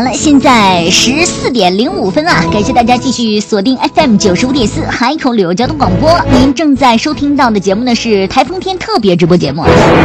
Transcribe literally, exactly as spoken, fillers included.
了，现在十四点零五分啊！感谢大家继续锁定 F M 九十五点四海口旅游交通广播。您正在收听到的节目呢是台风天特别直播节目。